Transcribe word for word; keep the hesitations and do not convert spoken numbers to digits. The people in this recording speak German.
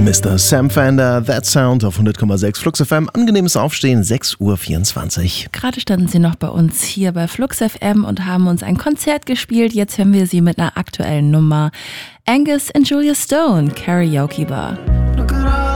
Mister Sam Fender, That Sound auf hundert Komma sechs Flux F M. Angenehmes Aufstehen, sechs Uhr vierundzwanzig. Gerade standen sie noch bei uns hier bei Flux F M und haben uns ein Konzert gespielt. Jetzt hören wir sie mit einer aktuellen Nummer. Angus and Julia Stone, Karaoke Bar.